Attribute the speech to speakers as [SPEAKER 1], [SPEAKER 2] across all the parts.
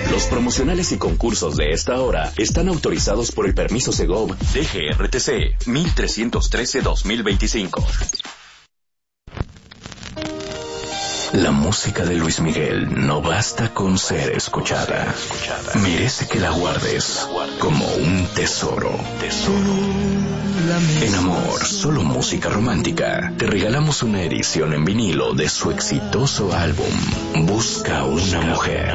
[SPEAKER 1] Los promocionales y concursos de esta hora están autorizados por el permiso Segov DGRTC 1313-2025. La música de Luis Miguel no basta con ser escuchada. Merece que la guardes como un tesoro. En Amor, solo música romántica, te regalamos una edición en vinilo de su exitoso álbum Busca una mujer,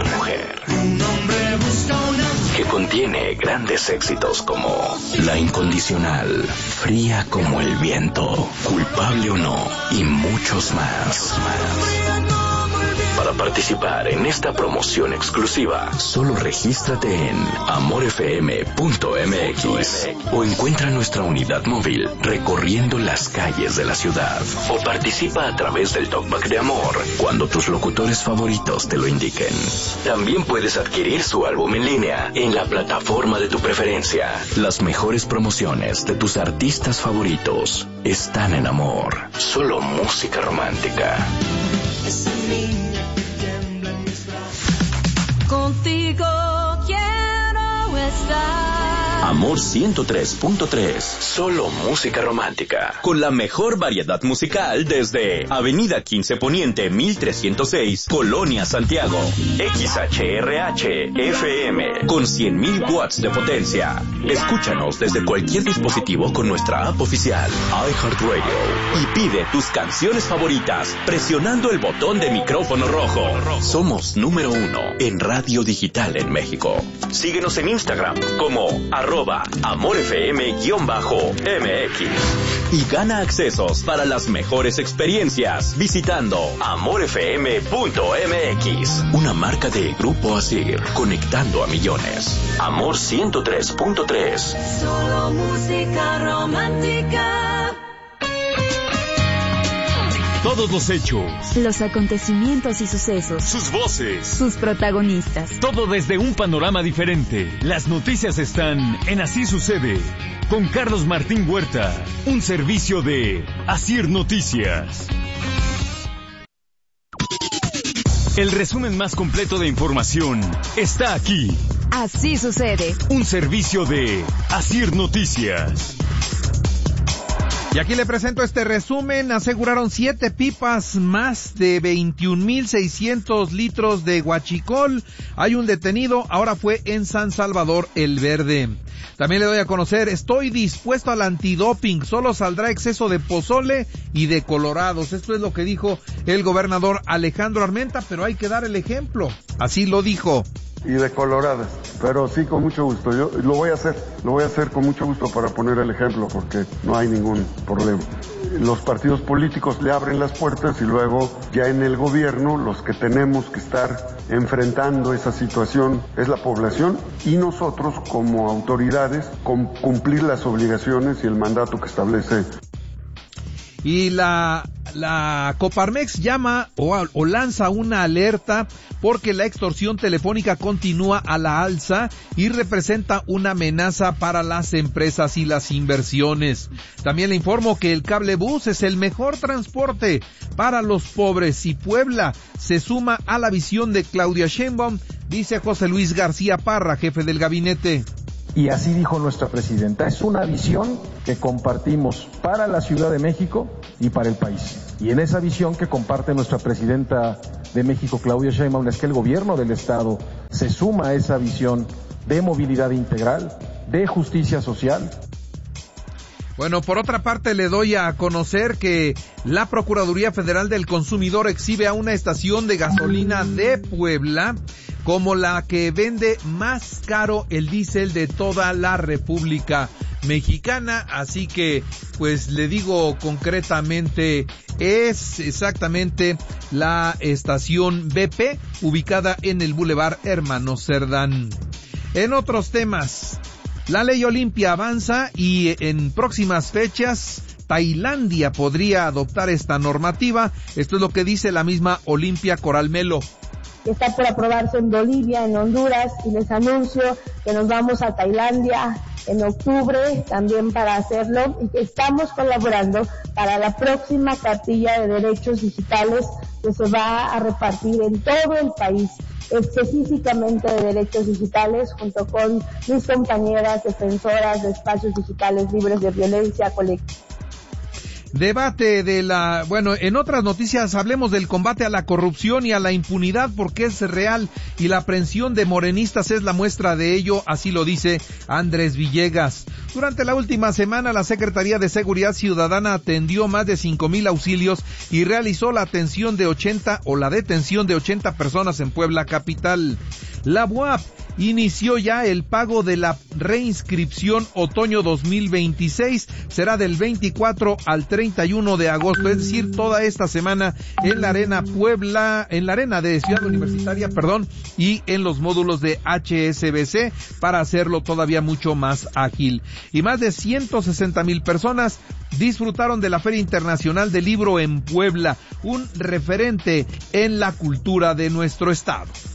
[SPEAKER 1] que contiene grandes éxitos como La Incondicional, Fría como el viento, Culpable o no y muchos más. Para participar en esta promoción exclusiva, solo regístrate en amorfm.mx o encuentra nuestra unidad móvil recorriendo las calles de la ciudad, o participa a través del Talkback de Amor cuando tus locutores favoritos te lo indiquen. También puedes adquirir su álbum en línea en la plataforma de tu preferencia. Las mejores promociones de tus artistas favoritos están en Amor, solo música romántica.
[SPEAKER 2] Contigo quiero estar.
[SPEAKER 1] Amor 103.3, solo música romántica, con la mejor variedad musical desde Avenida 15 Poniente 1306, Colonia Santiago. XHRH FM con 100.000 watts de potencia. Escúchanos desde cualquier dispositivo con nuestra app oficial iHeartRadio y pide tus canciones favoritas presionando el botón de micrófono rojo. Somos número 1 en radio digital en México. Síguenos en Instagram como @AmorFM_MX y gana accesos para las mejores experiencias visitando amorfm.mx, una marca de Grupo Asir, conectando a millones. Amor 103.3,
[SPEAKER 2] solo música romántica.
[SPEAKER 3] Todos los hechos,
[SPEAKER 4] los acontecimientos y sucesos,
[SPEAKER 3] sus voces,
[SPEAKER 4] sus protagonistas.
[SPEAKER 3] Todo desde un panorama diferente. Las noticias están en Así Sucede, con Carlos Martín Huerta, un servicio de Asir Noticias. El resumen más completo de información está aquí.
[SPEAKER 4] Así Sucede,
[SPEAKER 3] un servicio de Asir Noticias.
[SPEAKER 5] Y aquí le presento este resumen. Aseguraron 7 pipas, más de 21,600 litros de huachicol. Hay un detenido, ahora fue en San Salvador el Verde. También le doy a conocer, estoy dispuesto al antidoping, solo saldrá exceso de pozole y de colorados. Esto es lo que dijo el gobernador Alejandro Armenta, pero hay que dar el ejemplo. Así lo dijo.
[SPEAKER 6] Y de coloradas, pero sí, con mucho gusto. Yo lo voy a hacer con mucho gusto para poner el ejemplo, porque no hay ningún problema. Los partidos políticos le abren las puertas y luego ya en el gobierno los que tenemos que estar enfrentando esa situación es la población y nosotros como autoridades cumplir las obligaciones y el mandato que establece.
[SPEAKER 5] Y la Coparmex llama o lanza una alerta porque la extorsión telefónica continúa a la alza y representa una amenaza para las empresas y las inversiones. También le informo que el cablebús es el mejor transporte para los pobres y Puebla se suma a la visión de Claudia Sheinbaum, dice José Luis García Parra, jefe del gabinete.
[SPEAKER 7] Y así dijo nuestra presidenta, es una visión que compartimos para la Ciudad de México y para el país. Y en esa visión que comparte nuestra presidenta de México, Claudia Sheinbaum, es que el gobierno del Estado se suma a esa visión de movilidad integral, de justicia social.
[SPEAKER 5] Bueno, por otra parte le doy a conocer que la Procuraduría Federal del Consumidor exhibe a una estación de gasolina de Puebla como la que vende más caro el diésel de toda la República Mexicana, así que pues le digo concretamente, es exactamente la estación BP ubicada en el Boulevard Hermano Cerdán. En otros temas, la ley Olimpia avanza y en próximas fechas Tailandia podría adoptar esta normativa. Esto es lo que dice la misma Olimpia Coral Melo.
[SPEAKER 8] Está por aprobarse en Bolivia, en Honduras, y les anuncio que nos vamos a Tailandia en octubre también para hacerlo, y que estamos colaborando para la próxima cartilla de derechos digitales que se va a repartir en todo el país. específicamente de derechos digitales, junto con mis compañeras defensoras de espacios digitales libres de violencia colectiva.
[SPEAKER 5] Debate en otras noticias hablemos del combate a la corrupción y a la impunidad porque es real y la aprehensión de morenistas es la muestra de ello, así lo dice Andrés Villegas. Durante la última semana la Secretaría de Seguridad Ciudadana atendió más de 5,000 auxilios y realizó la detención de 80 personas en Puebla capital. La BUAP inició ya el pago de la reinscripción otoño 2026, será del 24 al 31 de agosto, es decir, toda esta semana en la Arena Puebla, en la Arena de Ciudad Universitaria, y en los módulos de HSBC para hacerlo todavía mucho más ágil. Y más de 160,000 personas disfrutaron de la Feria Internacional del Libro en Puebla, un referente en la cultura de nuestro estado.